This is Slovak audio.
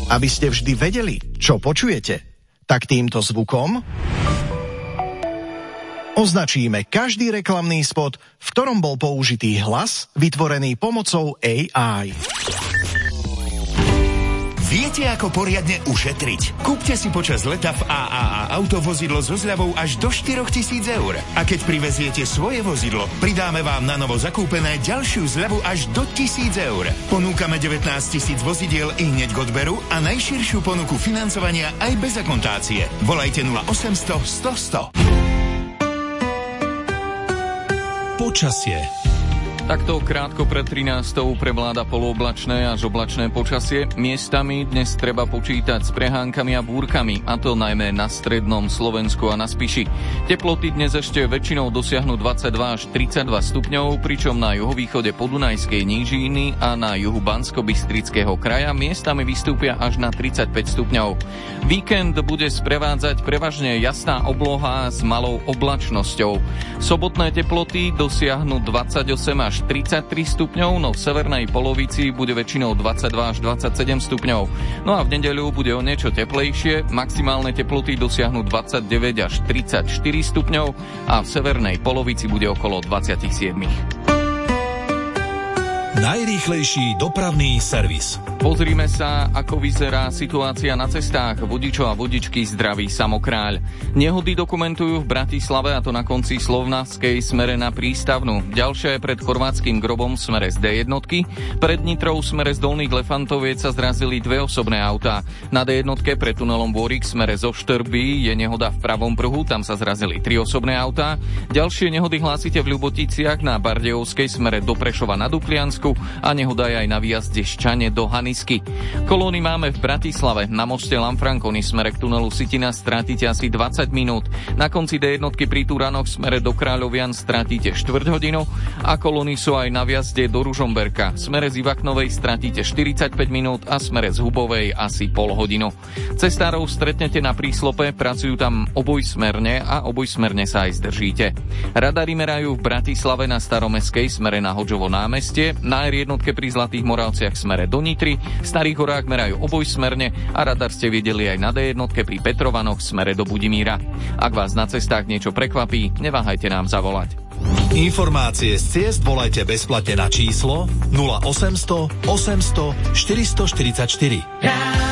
Aby ste vždy vedeli, čo počujete, tak týmto zvukom označíme každý reklamný spot, v ktorom bol použitý hlas vytvorený pomocou AI. Viete, ako poriadne ušetriť? Kúpte si počas leta v AAA autovozidlo so zľavou až do 4 000 eur. A keď priveziete svoje vozidlo, pridáme vám na novo zakúpené ďalšiu zľavu až do 1 000 eur. Ponúkame 19 000 vozidiel i hneď k odberu a najširšiu ponuku financovania aj bez akontácie. Volajte 0800 100 100. Počasie. Takto krátko pred 13. prevláda polooblačné až oblačné počasie. Miestami dnes treba počítať s prehánkami a búrkami, a to najmä na strednom Slovensku a na Spiši. Teploty dnes ešte väčšinou dosiahnu 22 až 32 stupňov, pričom na juhovýchode Podunajskej nížiny a na juhu Banskobystrického kraja miestami vystúpia až na 35 stupňov. Víkend bude sprevádzať prevažne jasná obloha s malou oblačnosťou. Sobotné teploty dosiahnu 28 až 33 stupňov, no v severnej polovici bude väčšinou 22 až 27 stupňov. No a v nedeľu bude o niečo teplejšie, maximálne teploty dosiahnu 29 až 34 stupňov a v severnej polovici bude okolo 27. Najrýchlejší dopravný servis. Pozrime sa, ako vyzerá situácia na cestách. Vodičov a vodičky zdraví Samokráľ. Nehody dokumentujú v Bratislave, a to na konci Slovnavskej smere na Prístavnú. Ďalšia je pred chorvátskym Grobom v smere z D1. Pred Nitrou v smere z Dolných Lefantoviec sa zrazili dve osobné autá. Na D1 pred tunelom Bôrik v smere zo Štrby je nehoda v pravom pruhu, tam sa zrazili tri osobné autá. Ďalšie nehody hlásite v Ľuboticiach na Bardejovskej smere do Prešova na Dupliansku a nehoda je aj na výjazde Ščane do Hanisky. Kolóny máme v Bratislave. Na moste Lanfranconi smere k tunelu Sitina strátite asi 20 minút. Na konci D1 pri Turanoch smere do Kráľovian strátite 4 hodinu a kolóny sú aj na výjazde do Ružomberka. Smere z Ivaknovej strátite 45 minút a smere z Hubovej asi pol hodinu. Cestárov stretnete na príslope, pracujú tam obojsmerne a obojsmerne sa aj zdržíte. Radary merajú v Bratislave na Staromestskej smere na Hodžovo námestie, na R1 pri Zlatých Moravciach smere do Nitry, v Starých Horách merajú obojsmerne a radar ste videli aj na D1 pri Petrovanoch smere do Budimíra. Ak vás na cestách niečo prekvapí, neváhajte nám zavolať. Informácie z ciest volajte bezplatne na číslo 0800 800 444.